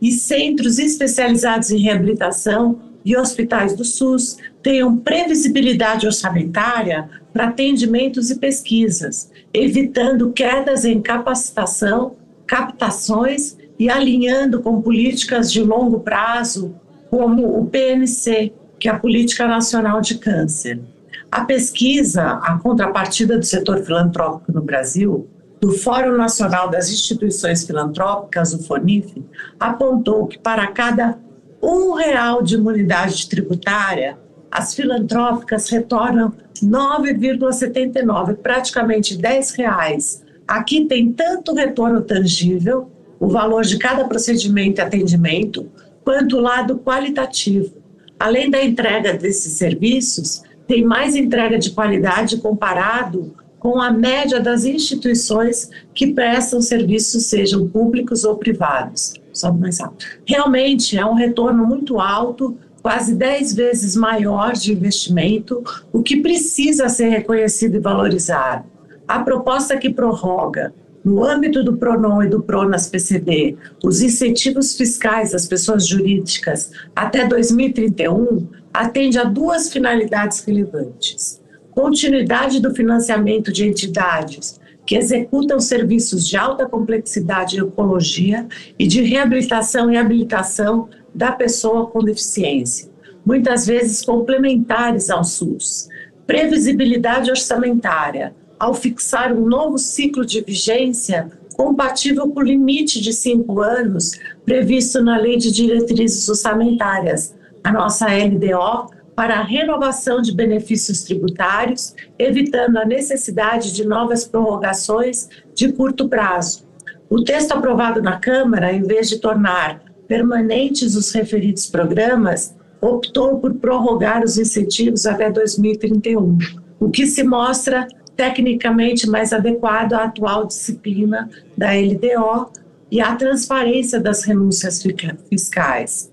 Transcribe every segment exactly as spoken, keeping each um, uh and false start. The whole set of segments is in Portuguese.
e centros especializados em reabilitação e hospitais do SUS tenham previsibilidade orçamentária para atendimentos e pesquisas, evitando quedas em capacitação, captações e alinhando com políticas de longo prazo, como o P N C, que é a Política Nacional de Câncer. A pesquisa, a contrapartida do setor filantrópico no Brasil, do Fórum Nacional das Instituições Filantrópicas, o FONIF, apontou que para cada um real de imunidade tributária, as filantrópicas retornam nove vírgula setenta e nove, praticamente dez reais. Aqui tem tanto retorno tangível, o valor de cada procedimento e atendimento, quanto o lado qualitativo. Além da entrega desses serviços, tem mais entrega de qualidade comparado com a média das instituições que prestam serviços, sejam públicos ou privados. Sobe mais alto. Realmente é um retorno muito alto, quase dez vezes maior de investimento, o que precisa ser reconhecido e valorizado. A proposta que prorroga, no âmbito do PRONON e do PRONAS-P C D, os incentivos fiscais às pessoas jurídicas até dois mil e trinta e um, atende a duas finalidades relevantes. Continuidade do financiamento de entidades que executam serviços de alta complexidade em oncologia e de reabilitação e habilitação da pessoa com deficiência, muitas vezes complementares ao SUS. Previsibilidade orçamentária, ao fixar um novo ciclo de vigência compatível com o limite de cinco anos previsto na Lei de Diretrizes Orçamentárias, a nossa L D O, para a renovação de benefícios tributários, evitando a necessidade de novas prorrogações de curto prazo. O texto aprovado na Câmara, em vez de tornar permanentes os referidos programas, optou por prorrogar os incentivos até dois mil e trinta e um, o que se mostra tecnicamente mais adequado à atual disciplina da L D O e à transparência das renúncias fiscais.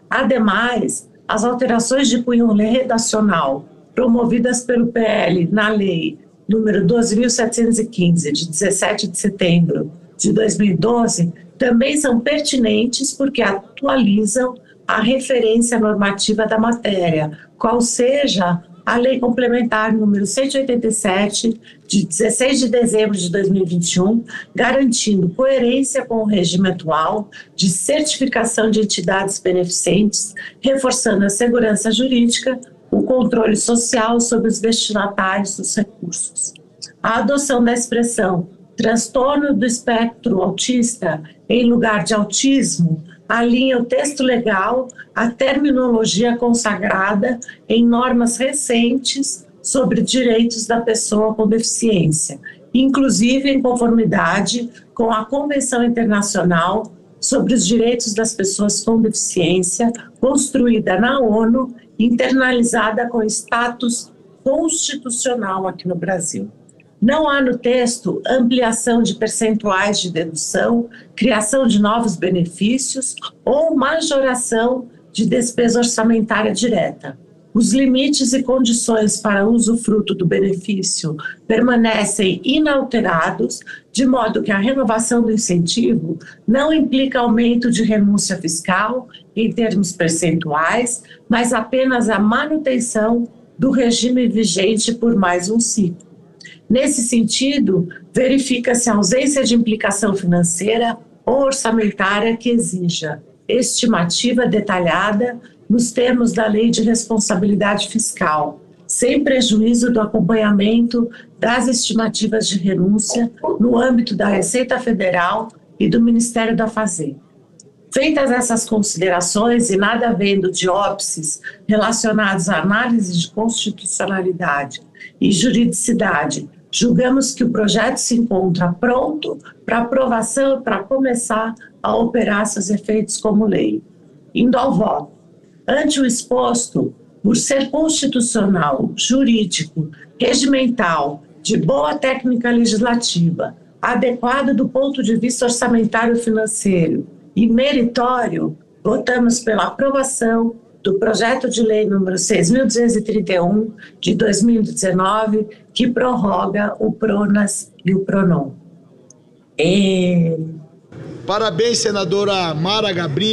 Ademais, as alterações de cunho redacional promovidas pelo P L na Lei número doze mil setecentos e quinze, de dezessete de setembro de dois mil e doze, também são pertinentes porque atualizam a referência normativa da matéria, qual seja a Lei Complementar número cento e oitenta e sete, de dezesseis de dezembro de dois mil e vinte e um, garantindo coerência com o regime atual de certificação de entidades beneficentes, reforçando a segurança jurídica, o controle social sobre os destinatários dos recursos. A adoção da expressão transtorno do espectro autista em lugar de autismo alinha o texto legal à terminologia consagrada em normas recentes sobre direitos da pessoa com deficiência, inclusive em conformidade com a Convenção Internacional sobre os Direitos das Pessoas com Deficiência, construída na ONU, internalizada com status constitucional aqui no Brasil. Não há no texto ampliação de percentuais de dedução, criação de novos benefícios ou majoração de despesa orçamentária direta. Os limites e condições para usufruto do benefício permanecem inalterados, de modo que a renovação do incentivo não implica aumento de renúncia fiscal em termos percentuais, mas apenas a manutenção do regime vigente por mais um ciclo. Nesse sentido, verifica-se a ausência de implicação financeira ou orçamentária que exija estimativa detalhada nos termos da Lei de Responsabilidade Fiscal, sem prejuízo do acompanhamento das estimativas de renúncia no âmbito da Receita Federal e do Ministério da Fazenda. Feitas essas considerações e nada havendo de óbices relacionados à análise de constitucionalidade e juridicidade, julgamos que o projeto se encontra pronto para aprovação e para começar a operar seus efeitos como lei. Indo ao voto. Ante o exposto, por ser constitucional, jurídico, regimental, de boa técnica legislativa, adequado do ponto de vista orçamentário financeiro e meritório, votamos pela aprovação do projeto de lei número seis mil duzentos e trinta e um, de dois mil e dezenove, que prorroga o PRONAS e o PRONON. E... Parabéns, senadora Mara Gabrilli.